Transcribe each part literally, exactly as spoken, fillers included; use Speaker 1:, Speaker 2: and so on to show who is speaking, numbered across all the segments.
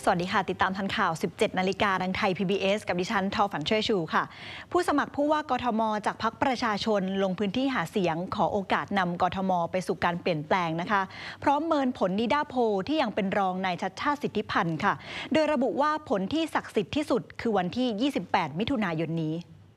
Speaker 1: สวัสดีค่ะติดตามทันข่าว สิบเจ็ดนาฬิกาทางไทย พี บี เอส กับดิฉันทอฝันช่วยชูค่ะผู้สมัครผู้ว่ากทมจากพรรคประชาชนลงพื้นที่หาเสียงขอโอกาสนำกทมไปสู่การเปลี่ยนแปลงนะคะพร้อมเมินผลนิดาโพลที่ยังเป็นรองนายชัชชาติสิทธิพันธ์ค่ะโดยระบุว่าผลที่ศักดิ์สิทธิ์ที่สุดคือวันที่ ยี่สิบแปด มิถุนายนนี้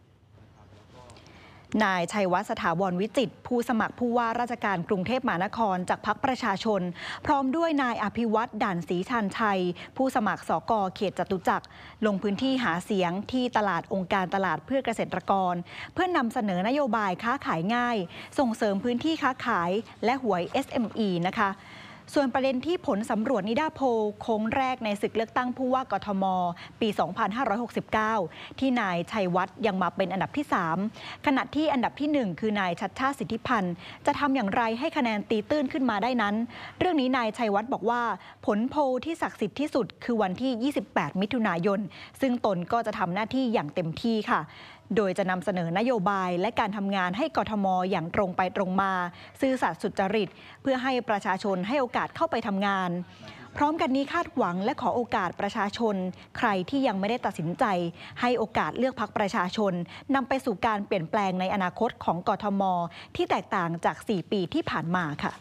Speaker 1: นายชัยวัฒน์สถาวรวิจิตรผู้สมัครผู้ว่าราชการกรุงเทพมหานครจากพรรคประชาชนพร้อมด้วยนายอภิวัตรด่านศรีชันชัยผู้สมัครสกเขตจตุจักรลงพื้นที่หาเสียงที่ตลาดองค์การตลาดเพื่อเกษตรกรเพื่อนำเสนอนโยบายค้าขายง่ายส่งเสริมพื้นที่ค้าขายและหวย เอส เอ็ม อี นะคะส่วนประเด็นที่ผลสำรวจนิดาโพลโค้งแรกในศึกเลือกตั้งผู้ว่ากทมปี สองพันห้าร้อยหกสิบเก้า ที่นายชัยวัฒน์ยังมาเป็นอันดับที่ สาม ขณะที่อันดับที่ หนึ่ง คือนายชัชชาติสิทธิพันธ์จะทำอย่างไรให้คะแนนตีตื้นขึ้นมาได้นั้นเรื่องนี้นายชัยวัฒน์บอกว่าผลโพลที่ศักดิ์สิทธิ์ที่สุดคือวันที่ ยี่สิบแปด มิถุนายนซึ่งตนก็จะทำหน้าที่อย่างเต็มที่ค่ะโดยจะนำเสนอนโยบายและการทำงานให้กทมอย่างตรงไปตรงมาซื่อสัตย์สุจริตเพื่อให้ประชาชนให้โอกาสเข้าไปทำงานพร้อมกันนี้คาดหวังและขอโอกาสประชาชนใครที่ยังไม่ได้ตัดสินใจให้โอกาสเลือกพรรคประชาชนนำไปสู่การเปลี่ยนแปลงในอนาคตของกทมที่แตกต่างจาก สี่ ปีที่ผ่านมาค่ะ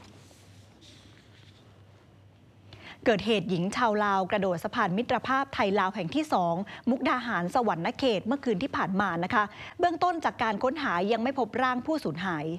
Speaker 1: เกิดเหตุหญิงชาวลาวกระโดดสะพานมิตรภาพไทยลาวแห่งที่สองมุกดาหารสวรรณเขตเมื่อคืนที่ผ่านมานะคะเบื้องต้นจากการค้นหายังไม่พบร่างผู้สูญหาย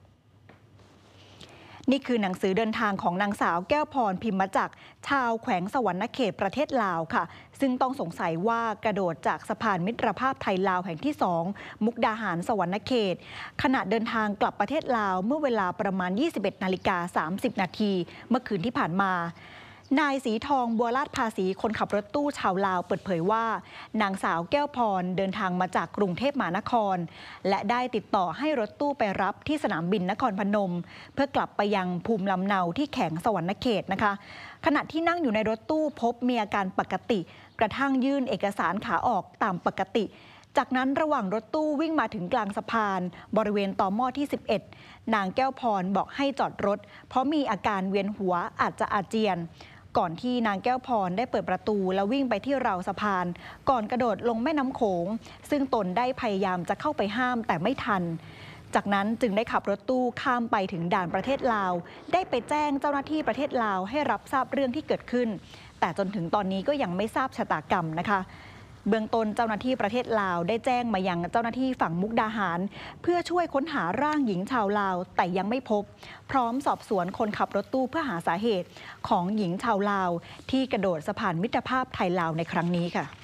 Speaker 1: นี่คือหนังสือเดินทางของนางสาวแก้วพรพิมพ์จักรชาวแขวงสวรรณเขตประเทศลาวค่ะซึ่งต้องสงสัยว่ากระโดดจากสะพานมิตรภาพไทยลาวแห่งที่สองมุกดาหารสวรรณเขตขณะเดินทางกลับประเทศลาวเมื่อเวลาประมาณ ยี่สิบเอ็ดนาฬิกาสามสิบนาทีเมื่อคืนที่ผ่านมานายสีทองบัวลาดภาษีคนขับรถตู้ชาวลาวเปิดเผยว่านางสาวแก้วพรเดินทางมาจากกรุงเทพมหานครและได้ติดต่อให้รถตู้ไปรับที่สนามบินนครพนมเพื่อกลับไปยังภูมิลำเนาที่แขวงสวรรณเขตนะคะขณะที่นั่งอยู่ในรถตู้พบมีอาการปกติกระทั่งยื่นเอกสารขาออกตามปกติจากนั้นระหว่างรถตู้วิ่งมาถึงกลางสะพานบริเวณต่อหม้อที่ สิบเอ็ดนางแก้วพรบอกให้จอดรถเพราะมีอาการเวียนหัวอาจจะอาเจียนก่อนที่นางแก้วพรได้เปิดประตูแล้ววิ่งไปที่ราวสะพานก่อนกระโดดลงแม่น้ำโขงซึ่งตนได้พยายามจะเข้าไปห้ามแต่ไม่ทันจากนั้นจึงได้ขับรถตู้ข้ามไปถึงด่านประเทศลาวได้ไปแจ้งเจ้าหน้าที่ประเทศลาวให้รับทราบเรื่องที่เกิดขึ้นแต่จนถึงตอนนี้ก็ยังไม่ทราบชะตากรรมนะคะเบื้องต้นเจ้าหน้าที่ประเทศลาวได้แจ้งมายังเจ้าหน้าที่ฝั่งมุกดาหารเพื่อช่วยค้นหาร่างหญิงชาวลาวแต่ยังไม่พบพร้อมสอบสวนคนขับรถตู้เพื่อหาสาเหตุของหญิงชาวลาวที่กระโดดสะพานมิตรภาพไทยลาวในครั้งนี้ค่ะ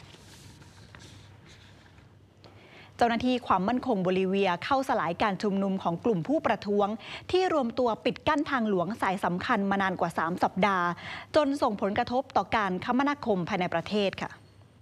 Speaker 1: เจ้าหน้าที่ความมั่นคงโบลิเวียเข้าสลายการชุมนุมของกลุ่มผู้ประท้วงที่รวมตัวปิดกั้นทางหลวงสายสำคัญมานานกว่าสามสัปดาห์จนส่งผลกระทบต่อการคมนาคมภายในประเทศค่ะ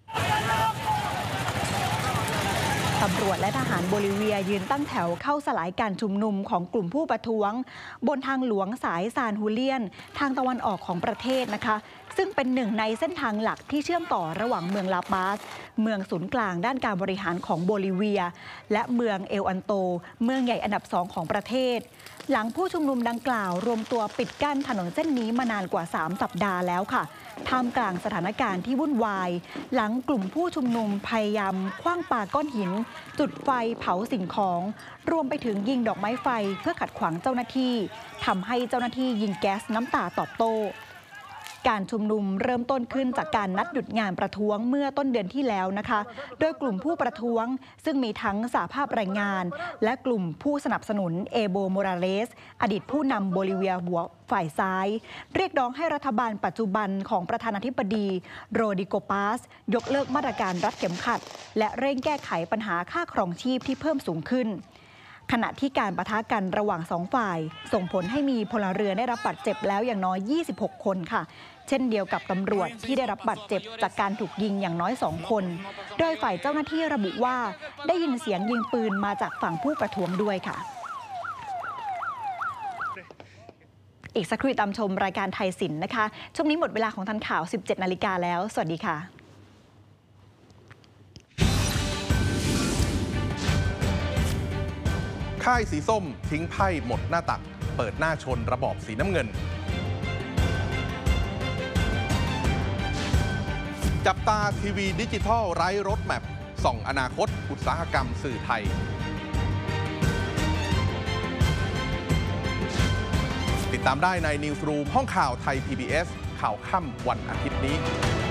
Speaker 1: ตำรวจและทหารโบลิเวียยืนตั้งแถวเข้าสลายการชุมนุมของกลุ่มผู้ประท้วงบนทางหลวงสายซานฮูเลียนทางตะวันออกของประเทศนะคะซึ่งเป็นหนึ่งในเส้นทางหลักที่เชื่อมต่อระหว่างเมืองลาปาสเมืองศูนย์กลางด้านการบริหารของโบลิเวียและเมืองเอลอันโตเมืองใหญ่อันดับสองของประเทศหลังผู้ชุมนุมดังกล่าวรวมตัวปิดกั้นถนนเส้นนี้มานานกว่าสามสัปดาห์แล้วค่ะท่ามกลางสถานการณ์ที่วุ่นวายหลังกลุ่มผู้ชุมนุมพยายามขว้างปาก้อนหินจุดไฟเผาสิ่งของรวมไปถึงยิงดอกไม้ไฟเพื่อขัดขวางเจ้าหน้าที่ทำให้เจ้าหน้าที่ยิงแก๊สน้ำตาตอบโต้การชุมนุมเริ่มต้นขึ้นจากการนัดหยุดงานประท้วงเมื่อต้นเดือนที่แล้วนะคะโดยกลุ่มผู้ประท้วงซึ่งมีทั้งสหภาพแรงงานและกลุ่มผู้สนับสนุนเอโบโมราเลสอดีตผู้นำโบลิเวียหัวฝ่ายซ้ายเรียกร้องให้รัฐบาลปัจจุบันของประธานาธิบดีโรดิโกปาสยกเลิกมาตรการรัดเข็มขัดและเร่งแก้ไขปัญหาค่าครองชีพที่เพิ่มสูงขึ้นขณะที่การปะทะกันระหว่างสองฝ่ายส่งผลให้มีพลเรือนได้รับบาดเจ็บแล้วอย่างน้อยยี่สิบหกคนค่ะเช่นเดียวกับตำรวจที่ได้รับบาดเจ็บจากการถูกยิงอย่างน้อยสองคนโดยฝ่ายเจ้าหน้าที่ระบุว่าได้ยินเสียงยิงปืนมาจากฝั่งผู้ประท้วงด้วยค่ะอีกสักครู่ตามชมรายการไทยศิลป์นะคะช่วงนี้หมดเวลาของทันข่าว สิบเจ็ดนาฬิกาแล้วสวัสดีค่ะ
Speaker 2: ค่ายสีส้มทิ้งไพ่หมดหน้าตักเปิดหน้าชนระบอบสีน้ำเงินจับตาทีวีดิจิทัลไร้รถแมพส่องอนาคตอุตสาหกรรมสื่อไทย ติดตามได้ในนิวส์รูมห้องข่าวไทย พี บี เอส ข่าวค่ำวันอาทิตย์นี้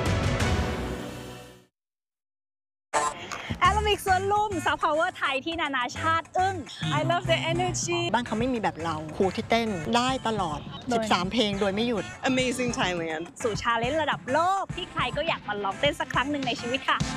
Speaker 3: แอโรบิกสวนลุมซอฟต์พาวเวอร์ไทยที่นานาชาติอึ้ง I love the energy
Speaker 4: บ้านเขาไม่มีแบบเราครูที่เต้นได้ตลอด สิบสาม เพลงโดยไม่หยุด
Speaker 5: Amazing Thailand
Speaker 3: สู่ชาเลนจ์ระดับโลกที่ใครก็อยากมาลองเต้นสักครั้งหนึ่งในชีวิตค่ะ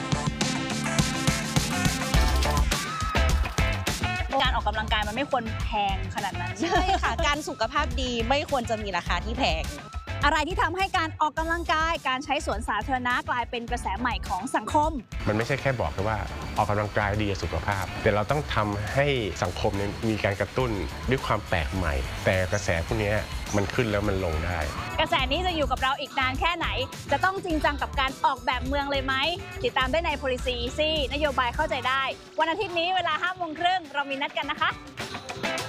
Speaker 3: การออกกำลังกายมันไม่ควรแพงขนาดนั้น
Speaker 5: ใช่ค่ะ การสุขภาพดีไม่ควรจะมีราคาที่แพง
Speaker 3: อะไรที่ทำให้การออกกำลังกายการใช้สวนสาธารณะกลายเป็นกระแสใหม่ของสังคม
Speaker 6: มันไม่ใช่แค่บอกแค่ว่าออกกำลังกายดีกับสุขภาพ แต่เราต้องทำให้สังคมเนี่ยมีการกระตุ้นด้วยความแปลกใหม่ แต่กระแสพวกนี้มันขึ้นแล้วมันลงได้
Speaker 3: กระแสนี้จะอยู่กับเราอีกนานแค่ไหน จะต้องจริงจังกับการออกแบบเมืองเลยไหมติดตามได้ใน Policy Easy นโยบายเข้าใจได้วันอาทิตย์นี้เวลาห้าโมงครึ่งเรามีนัดกันนะคะ